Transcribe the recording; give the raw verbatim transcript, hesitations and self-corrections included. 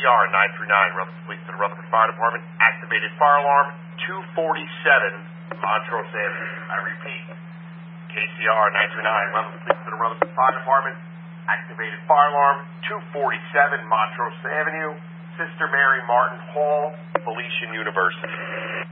R nine three nine, Rutherford Police to the Rutherford Fire Department. Activated fire alarm two forty-seven, Montrose Avenue. I repeat, K C R nine three nine, Rutherford Police to the Rutherford Fire Department. Activated fire alarm two forty-seven, Montrose Avenue. Sister Mary Martin Hall, Felician University.